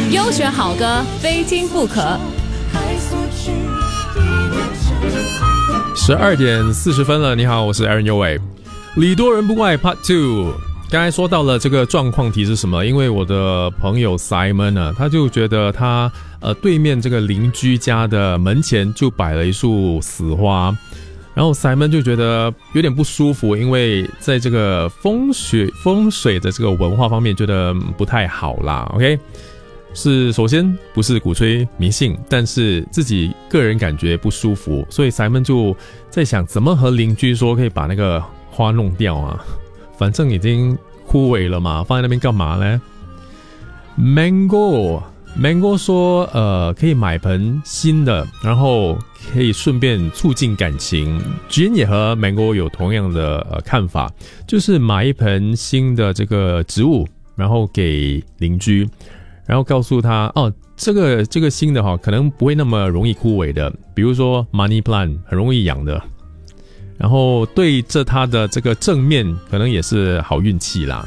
优选好歌，非听不可。 12点40分了，你好，我是 Aaron 尤伟。礼多人不怪 Part 2。刚才说到了这个状况题是什么？因为我的朋友 Simon 呢，他就觉得他对面这个邻居家的门前就摆了一束死花，然后 Simon 就觉得有点不舒服，因为在这个风水的这个文化方面觉得不太好啦。OK， 是首先不是鼓吹迷信，但是自己个人感觉不舒服，所以 Simon 就在想怎么和邻居说可以把那个花弄掉啊。反正已经枯萎了嘛，放在那边干嘛呢？ Mango 说可以买盆新的，然后可以顺便促进感情。Jin 也和 Mango 有同样的看法，就是买一盆新的这个植物，然后给邻居，然后告诉他这个新的可能不会那么容易枯萎的，比如说 Money Plant 很容易养的，然后对着他的这个正面可能也是好运气啦。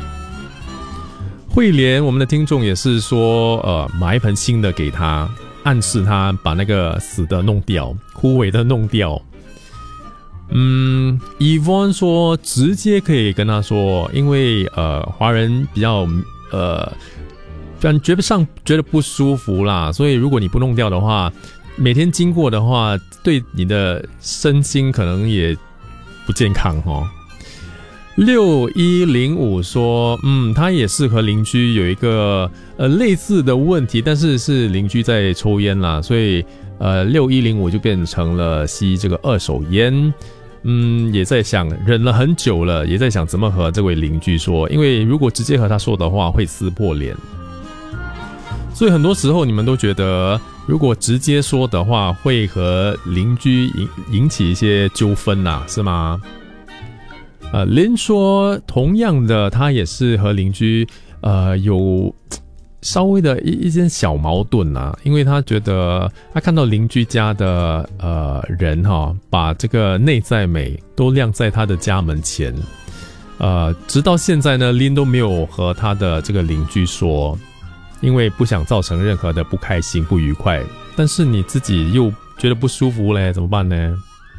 慧莲我们的听众也是说买一盆新的给他，暗示他把那个死的弄掉，枯萎的弄掉。Yvonne 说直接可以跟他说，因为华人比较感觉上觉得不舒服啦，所以如果你不弄掉的话，每天经过的话，对你的身心可能也不健康哦。6105说他也是和邻居有一个类似的问题，但是是邻居在抽烟啦，所以6105就变成了吸这个二手烟。也在想，忍了很久了，也在想怎么和这位邻居说，因为如果直接和他说的话会撕破脸。所以很多时候你们都觉得如果直接说的话会和邻居引起一些纠纷啊，是吗？林说同样的，他也是和邻居有稍微的一件小矛盾啊，因为他觉得他看到邻居家的人把这个内在美都晾在他的家门前，直到现在呢，林都没有和他的这个邻居说，因为不想造成任何的不开心不愉快，但是你自己又觉得不舒服嘞，怎么办呢？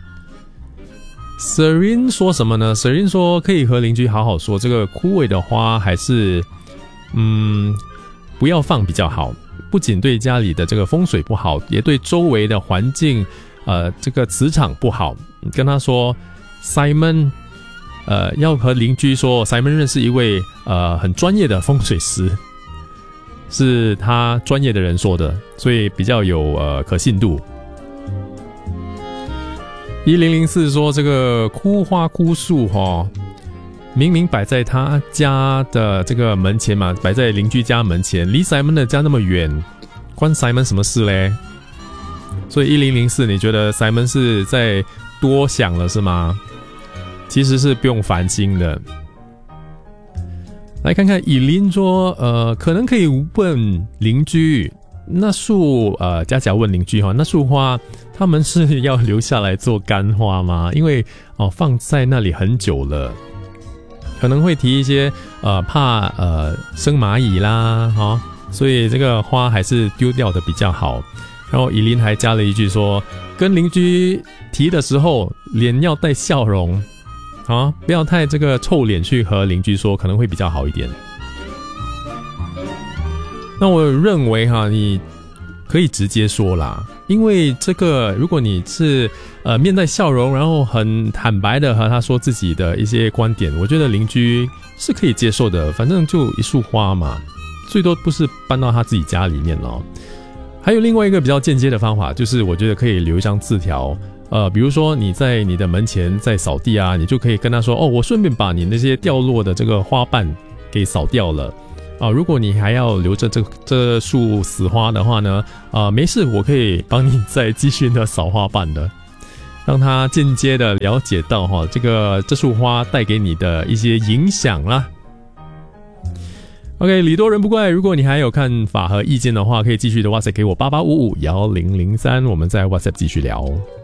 Serene 说什么呢？ Serene 说可以和邻居好好说，这个枯萎的花还是不要放比较好，不仅对家里的这个风水不好，也对周围的环境这个磁场不好。你跟他说 Simon 要和邻居说 Simon 认识一位很专业的风水师，是他专业的人说的，所以比较有可信度。1004说这个枯花枯树明明摆在他家的这个门前嘛，摆在邻居家门前，离 Simon 的家那么远，关 Simon 什么事嘞？所以1004你觉得 Simon 是在多想了是吗？其实是不用烦心的。来看看以琳说可能可以问邻居那束佳佳问邻居那束花他们是要留下来做干花吗？因为放在那里很久了，可能会提一些怕生蚂蚁啦所以这个花还是丢掉的比较好。然后以琳还加了一句说，跟邻居提的时候脸要带笑容不要太这个臭脸去和邻居说，可能会比较好一点。那我认为你可以直接说啦，因为这个如果你是面带笑容，然后很坦白的和他说自己的一些观点，我觉得邻居是可以接受的，反正就一束花嘛，最多不是搬到他自己家里面咯。还有另外一个比较间接的方法，就是我觉得可以留一张字条，比如说你在你的门前在扫地啊，你就可以跟他说我顺便把你那些掉落的这个花瓣给扫掉了如果你还要留着这束死花的话呢没事，我可以帮你再继续的扫花瓣的，让他间接的了解到这束花带给你的一些影响啦。OK， 礼多人不怪，如果你还有看法和意见的话，可以继续的 WhatsApp 给我88551003，我们在 WhatsApp 继续聊。